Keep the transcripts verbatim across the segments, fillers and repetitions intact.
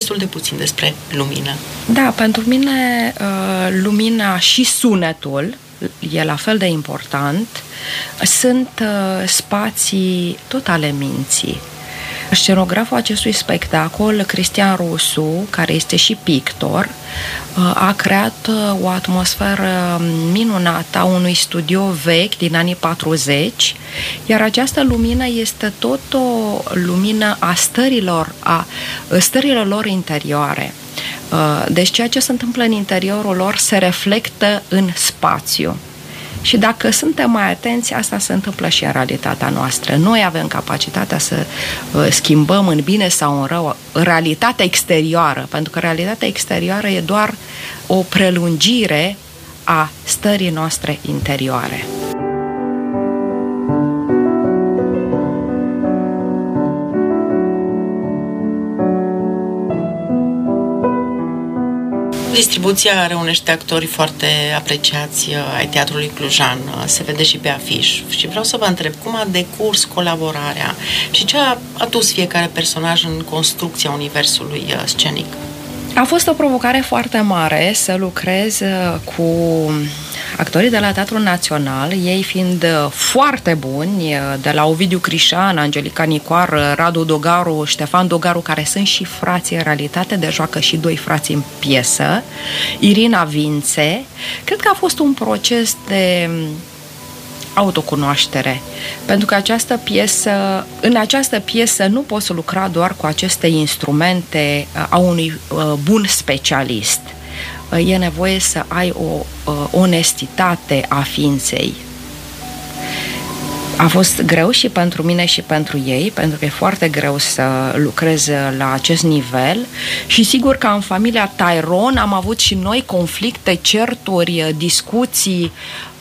destul de puțin despre lumină. Da, pentru mine lumina și sunetul e la fel de important. Sunt spații tot ale minții. Scenograful acestui spectacol, Cristian Rusu, care este și pictor, a creat o atmosferă minunată a unui studio vechi din anii patruzeci, iar această lumină este tot o lumină a stărilor, a stărilor lor interioare. Deci ceea ce se întâmplă în interiorul lor se reflectă în spațiu. Și dacă suntem mai atenți, asta se întâmplă și în realitatea noastră. Noi avem capacitatea să uh, schimbăm în bine sau în rău realitatea exterioară, pentru că realitatea exterioară e doar o prelungire a stării noastre interioare. Distribuția reunește actori foarte apreciați ai Teatrului Clujan, se vede și pe afiș. Și vreau să vă întreb, cum a decurs colaborarea și ce a adus fiecare personaj în construcția universului scenic? A fost o provocare foarte mare să lucrez cu actorii de la Teatrul Național, ei fiind foarte buni, de la Ovidiu Crișan, Angelica Nicoar, Radu Dogaru, Ștefan Dogaru, care sunt și frații în realitate, de joacă și doi frați în piesă, Irina Vințe. Cred că a fost un proces de autocunoaștere, pentru că această piesă, în această piesă nu poți lucra doar cu aceste instrumente a unui bun specialist. E nevoie să ai o onestitate a ființei. A fost greu și pentru mine și pentru ei, pentru că e foarte greu să lucrez la acest nivel și sigur că în familia Tairon am avut și noi conflicte, certuri, discuții.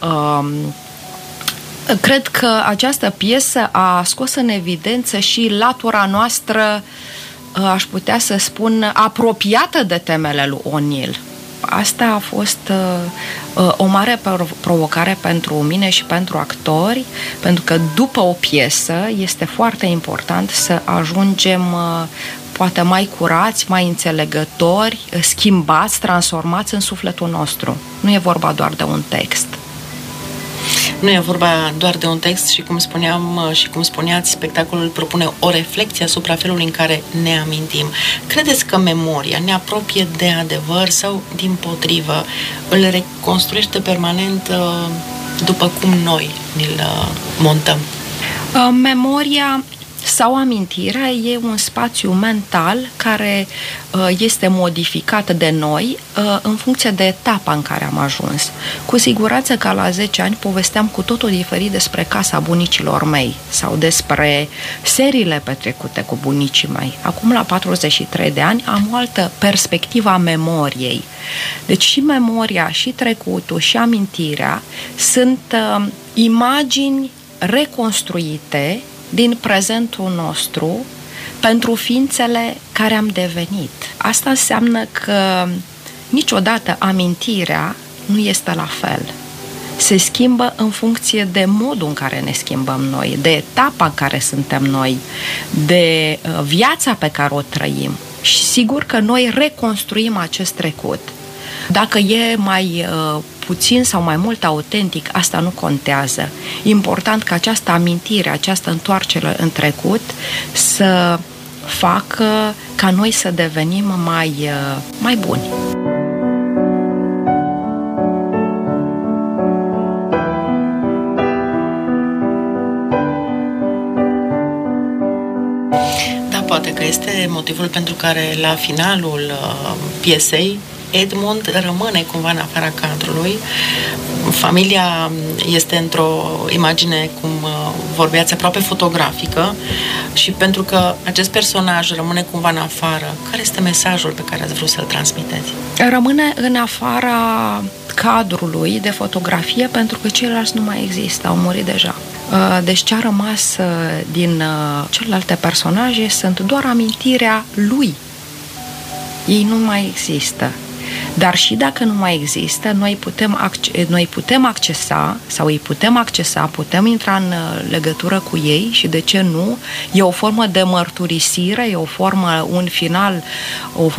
Cred că această piesă a scos în evidență și latura noastră, aș putea să spun, apropiată de temele lui O'Neill. Asta a fost uh, o mare provocare pentru mine și pentru actori, pentru că după o piesă este foarte important să ajungem uh, poate mai curați, mai înțelegători, schimbați, transformați în sufletul nostru. Nu e vorba doar de un text. Nu e vorba doar de un text și cum spuneam și cum spuneați, spectacolul propune o reflecție asupra felului în care ne amintim. Credeți că memoria ne apropie de adevăr sau, dimpotrivă, îl reconstruiește permanent după cum noi îl montăm? Memoria sau amintirea e un spațiu mental care uh, este modificat de noi uh, în funcție de etapa în care am ajuns. Cu siguranță că la zece ani povesteam cu totul diferit despre casa bunicilor mei sau despre seriile petrecute cu bunicii mei. Acum, la patruzeci și trei de ani, am o altă perspectivă a memoriei. Deci și memoria, și trecutul, și amintirea sunt uh, imagini reconstruite din prezentul nostru pentru ființele care am devenit. Asta înseamnă că niciodată amintirea nu este la fel. Se schimbă în funcție de modul în care ne schimbăm noi, de etapa în care suntem noi, de viața pe care o trăim. Și sigur că noi reconstruim acest trecut. Dacă e mai uh, puțin sau mai mult autentic, asta nu contează. Important ca această amintire, această întoarcere în trecut să facă ca noi să devenim mai, uh, mai buni. Da, poate că este motivul pentru care la finalul uh, piesei Edmund rămâne cumva în afara cadrului. Familia este într-o imagine, cum vorbeați, aproape fotografică și pentru că acest personaj rămâne cumva în afară, care este mesajul pe care ați vrut să-l transmiteți? Rămâne în afara cadrului de fotografie pentru că ceilalți nu mai există, au murit deja. Deci ce a rămas din celelalte personaje sunt doar amintirea lui. Ei nu mai există. Dar și dacă nu mai există, noi putem, acce- noi putem accesa sau îi putem accesa, putem intra în legătură cu ei și de ce nu? E o formă de mărturisire, e o formă, un final, o